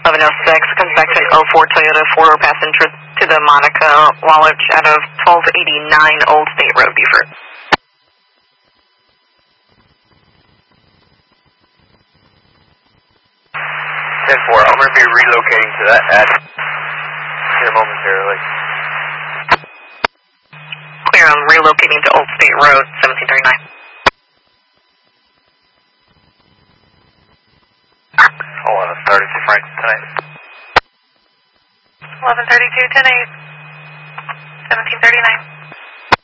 1106 comes back to an 04 Toyota 4-door passenger to the Monica Wallich out of 1289 Old State Road, Beaufort. 10-4, I'm going to be relocating to that ad here momentarily. Clear, I'm relocating to Old State Road, 1739. 1132, Frank, 10-8. 1132, 10-8, 1739.